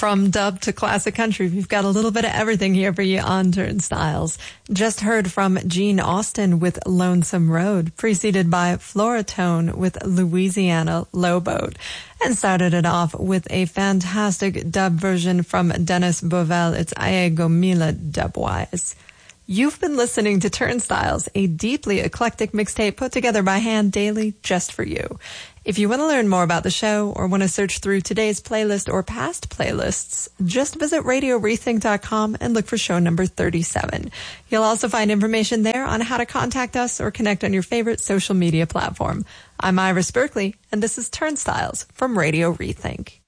From dub to classic country, we've got a little bit of everything here for you on Turnstiles. Just heard from Gene Austin with Lonesome Road, preceded by Floratone with Louisiana Lowboat, and started it off with a fantastic dub version from Dennis Bovell. It's Aegomila Dubwise. You've been listening to Turnstiles, a deeply eclectic mixtape put together by Hand Daily just for you. If you want to learn more about the show or want to search through today's playlist or past playlists, just visit RadioRethink.com and look for show number 37. You'll also find information there on how to contact us or connect on your favorite social media platform. I'm Iris Berkeley, and this is Turnstiles from Radio Rethink.